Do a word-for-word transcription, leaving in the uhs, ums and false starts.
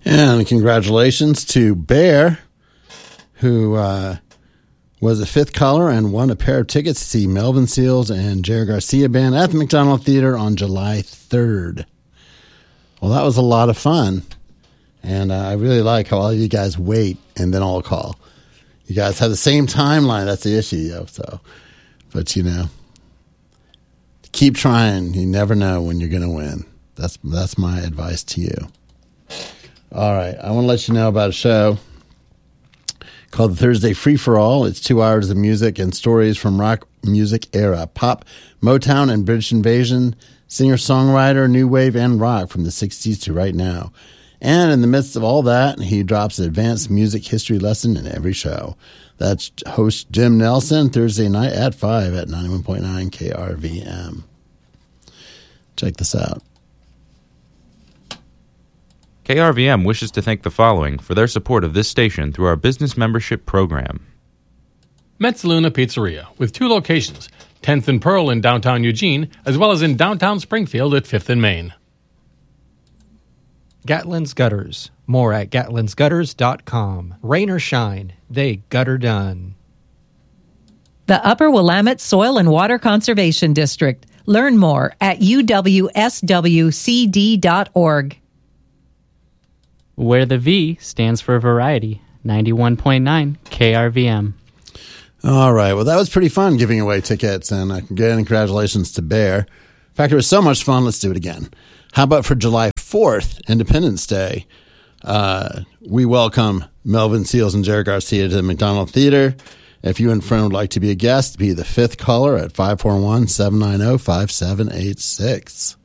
And congratulations to Bear, who uh, was a fifth caller and won a pair of tickets to see Melvin Seals and Jerry Garcia Band at the McDonald Theater on July third. Well, that was a lot of fun. And uh, I really like how all of you guys wait and then I'll call. You guys have the same timeline. That's the issue, yo. So, but you know, keep trying. You never know when you're going to win. That's that's my advice to you. All right, I want to let you know about a show called the Thursday Free for All. It's two hours of music and stories from rock music era, pop, Motown, and British Invasion, singer-songwriter, new wave, and rock from the sixties to right now. And in the midst of all that, he drops an advanced music history lesson in every show. That's host Jim Nelson, Thursday night at five at ninety-one point nine K R V M. Check this out. K R V M wishes to thank the following for their support of this station through our business membership program. Metzaluna Pizzeria, with two locations, tenth and Pearl in downtown Eugene, as well as in downtown Springfield at fifth and Main. Gatlin's Gutters. More at gatlins gutters dot com. Rain or shine, they gutter done. The Upper Willamette Soil and Water Conservation District. Learn more at U W S W C D dot org. Where the V stands for variety. ninety-one point nine K R V M. All right. Well, that was pretty fun giving away tickets, and again, congratulations to Bear. In fact, it was so much fun. Let's do it again. How about for July fourth, Independence Day? Uh, we welcome Melvin Seals and Jerry Garcia to the McDonald Theater. If you and a friend would like to be a guest, be the fifth caller at five four one, seven nine zero, five seven eight six.